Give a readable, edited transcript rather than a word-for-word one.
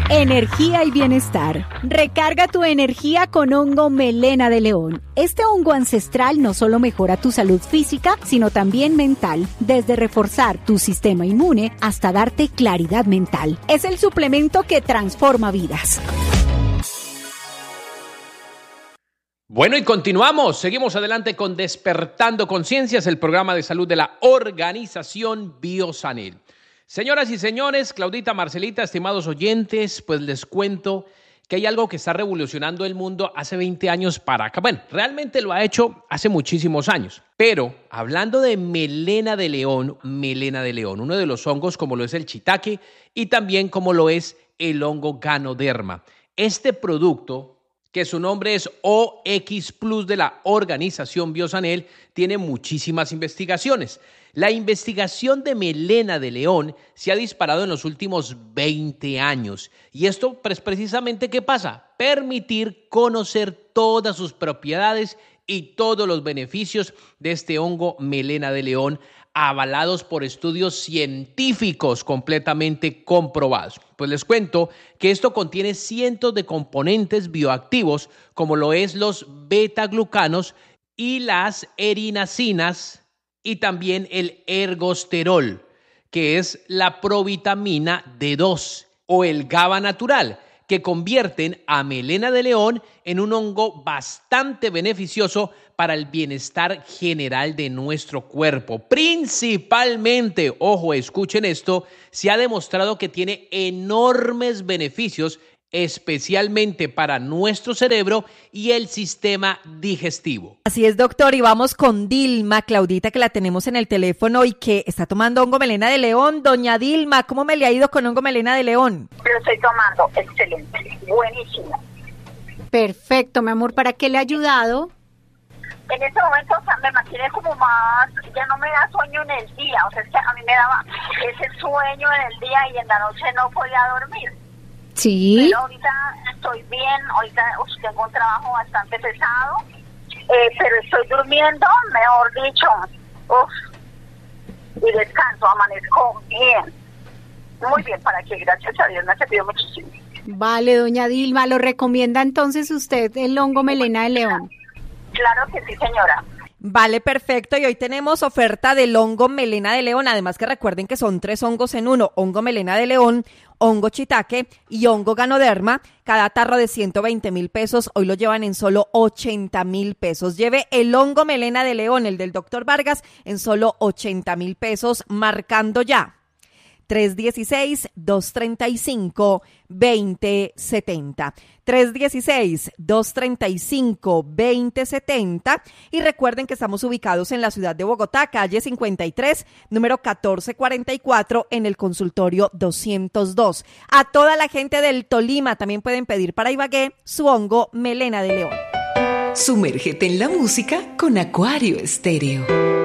Energía y bienestar. Recarga tu energía con hongo melena de león. Este hongo ancestral no solo mejora tu salud física, sino también mental, desde reforzar tu sistema inmune hasta darte claridad mental. Es el suplemento que transforma vidas. Bueno, y continuamos. Seguimos adelante con Despertando Conciencias, el programa de salud de la organización Biosanel. Señoras y señores, Claudita, Marcelita, estimados oyentes, pues les cuento que hay algo que está revolucionando el mundo hace 20 años para acá. Bueno, realmente lo ha hecho hace muchísimos años. Pero hablando de melena de león, uno de los hongos como lo es el shiitake y también como lo es el hongo Ganoderma. Este producto, que su nombre es OX Plus de la organización Biosanel, tiene muchísimas investigaciones. La investigación de melena de león se ha disparado en los últimos 20 años. Y esto, pues, precisamente, ¿qué pasa? Permitir conocer todas sus propiedades y todos los beneficios de este hongo melena de león, avalados por estudios científicos completamente comprobados. Pues les cuento que esto contiene cientos de componentes bioactivos, como lo es los beta-glucanos y las erinasinas, y también el ergosterol, que es la provitamina D2, o el GABA natural, que convierten a melena de león en un hongo bastante beneficioso para el bienestar general de nuestro cuerpo. Principalmente, ojo, escuchen esto, se ha demostrado que tiene enormes beneficios, especialmente para nuestro cerebro y el sistema digestivo. Así es, doctor, y vamos con Dilma, Claudita, que la tenemos en el teléfono y que está tomando hongo melena de león. Doña Dilma, ¿cómo me le ha ido con hongo melena de león? Lo estoy tomando, excelente, buenísimo. Perfecto, mi amor, ¿para qué le ha ayudado? En este momento, o sea, me mantiene como más, ya no me da sueño en el día, o sea, es que a mí me daba ese sueño en el día y en la noche no podía dormir. Sí. Pero ahorita estoy bien, ahorita tengo un trabajo bastante pesado, pero estoy durmiendo, mejor dicho, y descanso, amanezco bien, muy bien, para que gracias a Dios me ha servido muchísimo. Vale, doña Dilma, ¿lo recomienda entonces usted el hongo melena de león? Claro que sí, señora. Vale, perfecto, y hoy tenemos oferta del hongo melena de león, además que recuerden que son 3 hongos en uno, hongo melena de león, hongo shiitake y hongo Ganoderma. Cada tarro de 120,000 pesos, hoy lo llevan en solo 80,000 pesos. Lleve el hongo melena de león, el del doctor Vargas, en solo 80,000 pesos, marcando ya 316-235-2070. 316-235-2070. Y recuerden que estamos ubicados en la ciudad de Bogotá, calle 53, número 1444, en el consultorio 202. A toda la gente del Tolima también pueden pedir para Ibagué su hongo melena de león. Sumérgete en la música con Acuario Estéreo.